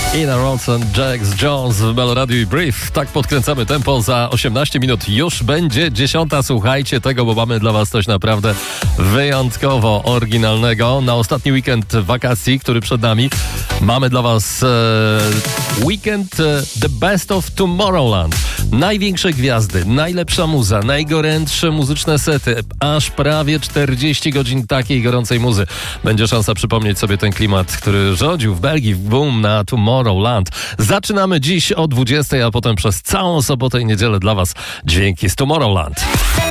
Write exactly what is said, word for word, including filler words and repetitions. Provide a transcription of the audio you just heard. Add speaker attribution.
Speaker 1: Ina Ronson, Jax Jones w Meloradiu i Brief. Tak podkręcamy tempo. Za osiemnaście minut już będzie dziesiąta. Słuchajcie tego, bo mamy dla was coś naprawdę wyjątkowo oryginalnego. Na ostatni weekend wakacji, który przed nami, mamy dla was e, weekend e, The Best of Tomorrowland. Największe gwiazdy, najlepsza muza, najgorętsze muzyczne sety, aż prawie czterdzieści godzin takiej gorącej muzy. Będzie szansa przypomnieć sobie ten klimat, który rządził w Belgii w boom na Tomorrowland. Zaczynamy dziś o dwudziestej, a potem przez całą sobotę i niedzielę dla was dźwięki z Tomorrowland.